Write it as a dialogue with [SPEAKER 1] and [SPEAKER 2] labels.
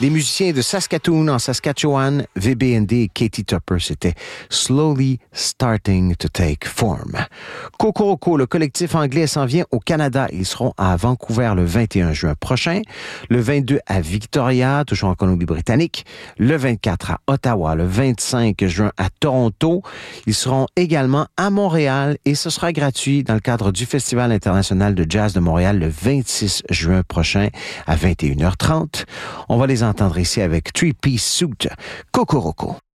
[SPEAKER 1] Les musiciens de Saskatoon en Saskatchewan, VBND et Katie Tupper, c'était Slowly Starting to Take Form. Kokoroko, le collectif anglais, s'en vient au Canada. Ils seront à Vancouver le 21 juin prochain, le 22 à Victoria, toujours en Colombie-Britannique, le 24 à Ottawa, le 25 juin à Toronto. Ils seront également à Montréal et ce sera gratuit dans le cadre du Festival international de jazz de Montréal le 26 juin prochain à 21h30. On va les entendre ici avec Three Piece Suit, Kokoroko.